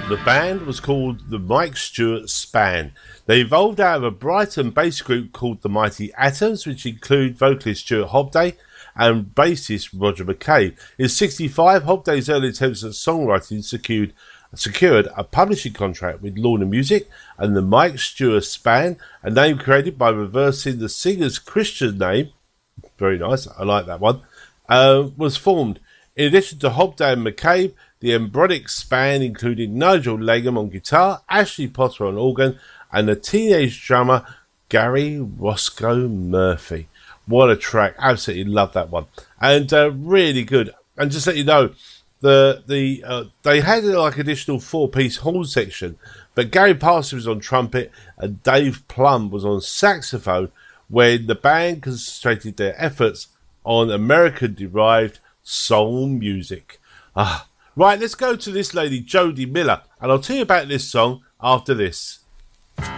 The band was called the Mike Stewart Span. They evolved out of a Brighton-based group called the Mighty Atoms, which include vocalist Stuart Hobday and bassist Roger McCabe. In '65, Hobday's early attempts at songwriting secured a publishing contract with Lorna Music, and the Mike Stewart Span, a name created by reversing the singer's Christian name, very nice, I like that one, was formed. In addition to Hobday and McCabe, the embryonic span included Nigel Langham on guitar, Ashley Potter on organ, and the teenage drummer Gary Roscoe Murphy. What a track. Absolutely love that one. And really good. And just to let you know, they had like additional 4-piece horn section, but Gary Parsons was on trumpet and Dave Plumb was on saxophone when the band concentrated their efforts on American-derived soul music. Right, let's go to this lady, Jody Miller, and I'll tell you about this song after this.